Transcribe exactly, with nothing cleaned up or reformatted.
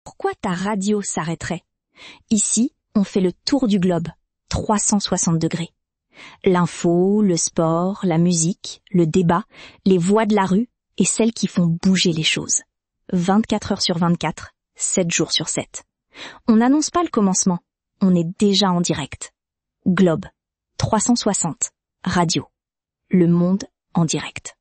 Pourquoi ta radio s'arrêterait? Ici, on fait le tour du globe, trois cent soixante degrés. L'info, le sport, la musique, le débat, les voix de la rue et celles qui font bouger les choses. vingt-quatre heures sur vingt-quatre, sept jours sur sept. On n'annonce pas le commencement, on est déjà en direct. Globe, trois cent soixante, radio. Le monde en direct.